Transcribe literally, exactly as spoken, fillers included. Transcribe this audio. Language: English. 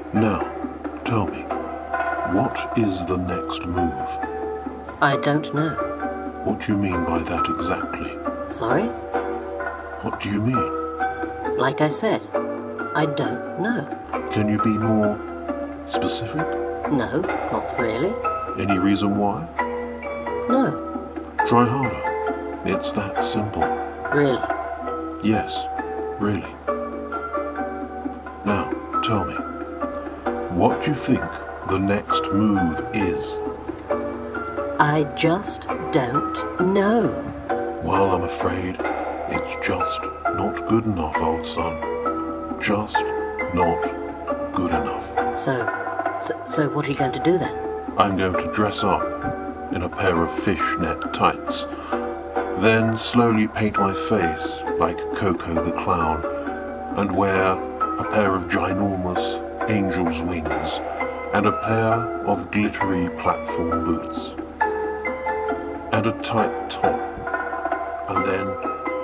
Now, tell me, what is the next move? I don't know. What do you mean by that exactly? Sorry? What do you mean? Like I said, I don't know. Can you be more specific? No, not really. Any reason why? No, Try harder. It's that simple. really. Yes, really. Now, tell me, what do you think the next move is? I just don't know. Well, I'm afraid it's just not good enough, old son. Just not good enough. So, so, so what are you going to do then? I'm going to dress up in a pair of fishnet tights, then slowly paint my face like Coco the Clown, and wear a pair of ginormous angel's wings and a pair of glittery platform boots and a tight top, and then